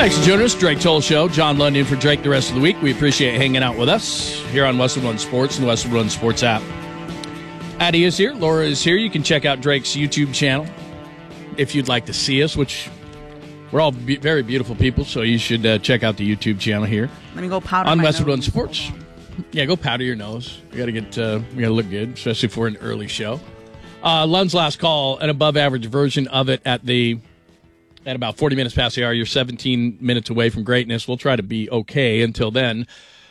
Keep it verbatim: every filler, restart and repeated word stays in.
Thanks for joining us, Drake Toll Show. John London for Drake the rest of the week. We appreciate hanging out with us here on Westwood One Sports and the Westwood One Sports app. Addie is here. Laura is here. You can check out Drake's YouTube channel if you'd like to see us, which we're all be- very beautiful people, so you should uh, check out the YouTube channel here. Let me go powder on my Westwood One nose. Sports. Yeah, go powder your nose. We got to get, uh, we got to look good, especially for an early show. Uh, Lund's last call, an above-average version of it at the at about forty minutes past the hour. You're seventeen minutes away from greatness. We'll try to be okay until then.